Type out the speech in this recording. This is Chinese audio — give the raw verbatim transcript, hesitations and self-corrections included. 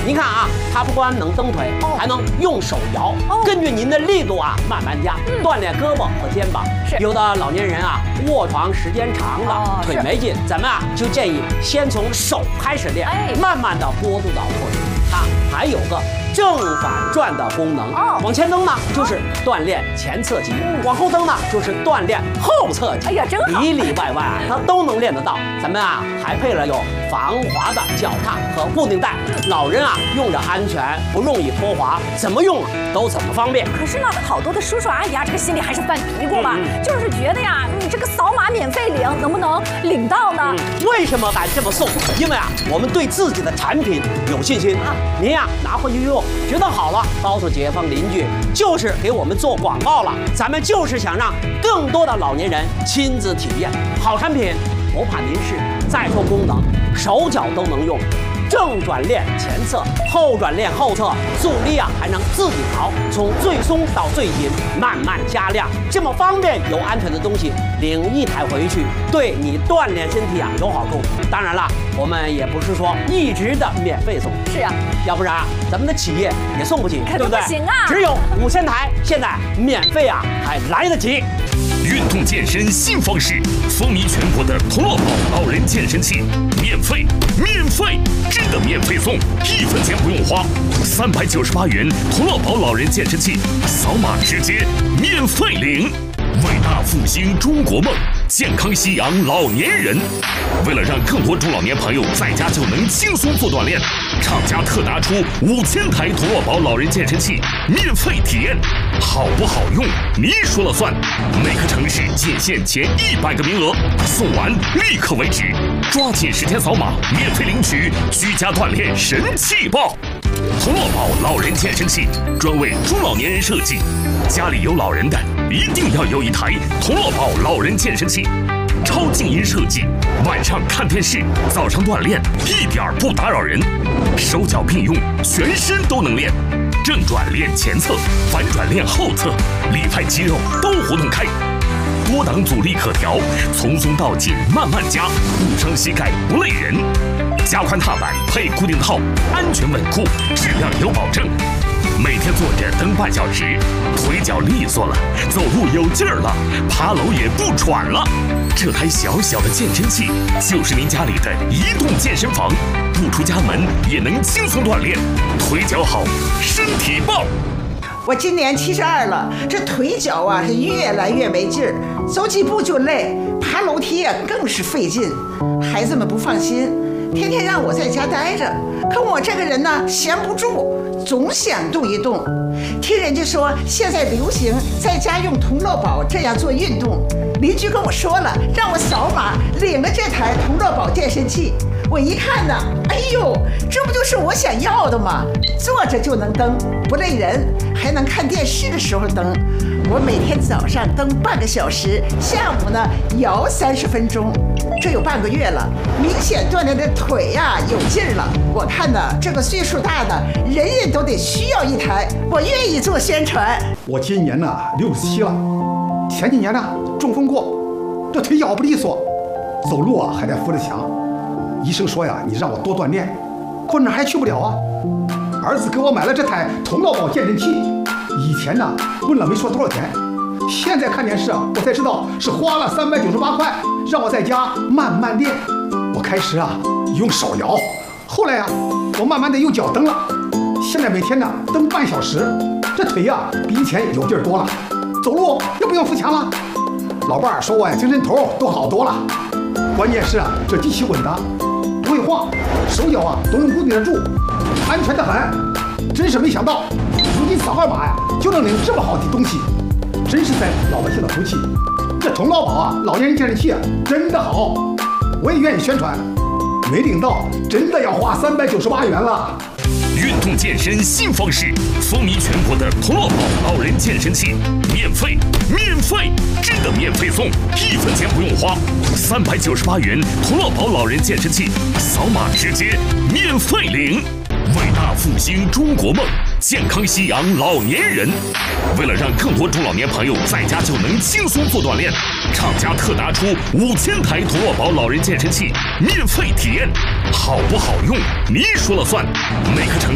您看啊，它不光能蹬腿，还能用手摇，根据您的力度啊慢慢加，锻炼胳膊和肩膀。有的老年人啊卧床时间长了，腿没劲，咱们啊就建议先从手开始练，慢慢的过渡到后腿。它还有个正反转的功能，往前蹬呢就是锻炼前侧肌，往后蹬呢就是锻炼后侧肌。哎呀，真好，里里外外啊它都能练得到。咱们啊还配了有防滑的脚踏和固定带，老人啊用着安全，不容易脱滑，怎么用都怎么方便。 可是呢，好多的叔叔阿姨啊，这个心里还是犯嘀咕吧，嗯、就是觉得呀，你这个扫码免费领，能不能领到呢？嗯、 为什么敢这么送？因为啊，我们对自己的产品有信心。啊、您呀拿回去用，觉得好了，告诉街坊邻居，就是给我们做广告了。咱们就是想让更多的老年人亲自体验好产品，不怕您试。再说功能，手脚都能用。正转练前侧，后转练后侧，阻力啊还能自己调，从最松到最紧，慢慢加量，这么方便又安全的东西，领一台回去，对你锻炼身体啊有好处。当然了，我们也不是说一直的免费送， 是啊， 要不然咱们的企业也送不起， 对不对？不行啊， 只有五千台，现在免费啊还来得及。 运动健身新方式，风靡全国的同乐宝老人健身器，免费，免费，真的免费送，一分钱不用花，三百九十八元同乐宝老人健身器，扫码直接免费领。伟大复兴中国梦，健康夕阳老年人。为了让更多中老年朋友在家就能轻松做锻炼，厂家特拿出五千台同乐宝老人健身器免费体验，好不好用您说了算。每个城市仅限前一百个名额，送完立刻为止，抓紧时间扫码免费领取居家锻炼神器包。同乐宝老人健身器专为中老年人设计，家里有老人的一定要有一台同乐宝老人健身器，超静音设计，晚上看电视，早上锻炼一点不打扰人，手脚并用，全身都能练，正转练前侧，反转练后侧，里派肌肉都活动开，多档阻力可调，从松到紧慢慢加，不伤膝盖不累人。加宽踏板配固定套，安全稳固，质量有保证。每天坐着蹬半小时，腿脚利索了，走路有劲儿了，爬楼也不喘了。这台小小的健身器就是您家里的移动健身房，不出家门也能轻松锻炼，腿脚好，身体棒。 我今年七十二了，这腿脚啊是越来越没劲儿，走几步就累，爬楼梯啊更是费劲。孩子们不放心，天天让我在家待着，可我这个人呢闲不住，总想动一动。听人家说现在流行在家用同乐宝这样做运动，邻居跟我说了，让我扫码领了这台同乐宝健身器。我一看呢，哎呦，这不就是我想要的吗？坐着就能蹬，不累人，还能看电视的时候蹬。我每天早上蹬半个小时，下午呢摇三十分钟，这有半个月了，明显锻炼的腿呀、啊、有劲儿了。我看呢，这个岁数大的人人都得需要一台，我愿意做宣传。 我今年呢六十七了，前几年呢中风过，这腿脚不利索，走路啊还得扶着墙。医生说呀，你让我多锻炼，可哪还去不了啊。儿子给我买了这台同乐宝健身器，以前呢问了没说多少钱，现在看电视我才知道是花了三百九十八块，让我在家慢慢练。我开始啊用手摇，后来啊我慢慢的用脚蹬了，现在每天呢蹬半小时，这腿呀比以前有劲儿多了，走路又不用扶墙了。老伴儿说我呀精神头都好多了，关键是啊这机器稳当，不会晃，手脚啊都能固定得住，安全的很。真是没想到，如今扫二码呀就能领这么好的东西，真是在老百姓的福气。这同乐宝啊，老年人健身器啊，真的好，我也愿意宣传。没领到，真的要花三百九十八元了。 运动健身新方式，风靡全国的同乐宝老人健身器，免费，免费，真的免费送，一分钱不用花，三百九十八元同乐宝老人健身器，扫码直接免费领。伟大复兴中国梦，健康夕阳老年人。为了让更多中老年朋友在家就能轻松做锻炼，厂家特拿出五千台同乐宝老人健身器免费体验，好不好用您说了算。每个城